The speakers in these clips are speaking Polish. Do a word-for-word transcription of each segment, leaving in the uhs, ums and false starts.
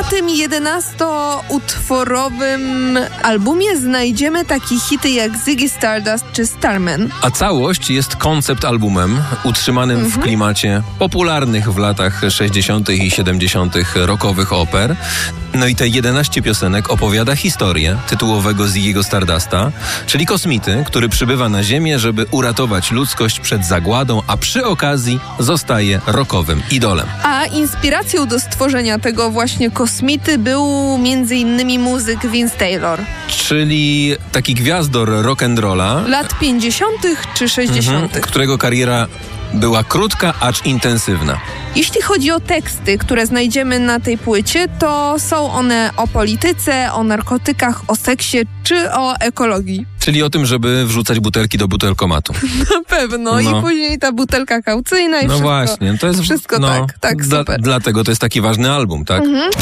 tym jedenastoutworowym albumie znajdziemy takie hity jak Ziggy Stardust czy Starman. A całość jest koncept albumem utrzymanym mhm. w klimacie popularnych w latach sześćdziesiątych i siedemdziesiątych rockowych oper. No i te jedenaście piosenek opowiada historię tytułowego Ziggy'ego Stardusta, czyli kosmity, który przybywa na Ziemię, żeby uratować ludzkość przed zagładą, a przy okazji zostaje rockowym idolem. A inspiracją do stworzenia tego właśnie kosmity był między innymi muzyk Vince Taylor. Czyli taki gwiazdor rock'n'rolla. Lat pięćdziesiątych czy sześćdziesiątych. Mhm, którego kariera była krótka, acz intensywna. Jeśli chodzi o teksty, które znajdziemy na tej płycie, to są one o polityce, o narkotykach, o seksie czy o ekologii. Czyli o tym, żeby wrzucać butelki do butelkomatu. Na pewno. No. I później ta butelka kaucyjna i no wszystko. właśnie, to jest wszystko no, tak, tak, dla, super. Dlatego to jest taki ważny album, tak? Mhm.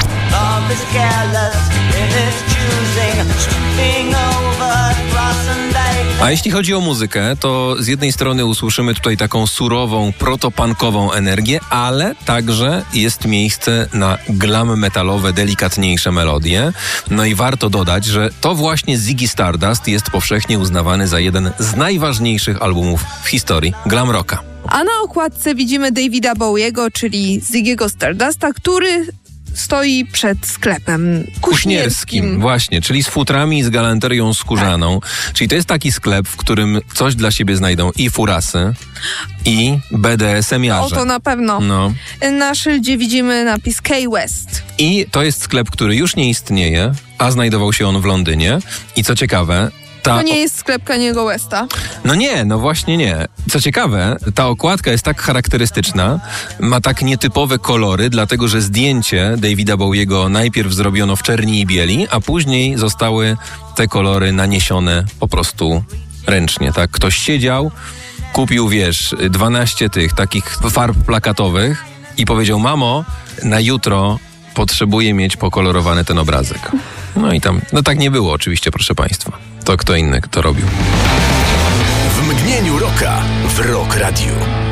A jeśli chodzi o muzykę, to z jednej strony usłyszymy tutaj taką surową, protopunkową energię, ale także jest miejsce na glam metalowe, delikatniejsze melodie. No i warto dodać, że to właśnie Ziggy Stardust jest powszechnie uznawany za jeden z najważniejszych albumów w historii glam rocka. A na okładce widzimy Davida Bowiego, czyli Ziggy'ego Stardusta, który stoi przed sklepem kuśnierskim. kuśnierskim. Właśnie, czyli z futrami i z galanterią skórzaną. Tak. Czyli to jest taki sklep, w którym coś dla siebie znajdą i furasy, i be de es emiarze. O, to na pewno. No. Na szyldzie widzimy napis Key West. I to jest sklep, który już nie istnieje, a znajdował się on w Londynie. I co ciekawe, Ta to nie jest sklep Kaniego Westa. No nie, no właśnie nie. Co ciekawe, ta okładka jest tak charakterystyczna, ma tak nietypowe kolory, dlatego że zdjęcie Davida Bowiego najpierw zrobiono w czerni i bieli, a później zostały te kolory naniesione po prostu ręcznie, tak? Ktoś siedział, kupił, wiesz, dwanaście tych takich farb plakatowych i powiedział: mamo, na jutro potrzebuję mieć pokolorowany ten obrazek. No i tam, no tak nie było oczywiście, proszę państwa. To kto inny to robił. W mgnieniu rocka w Rock Radio.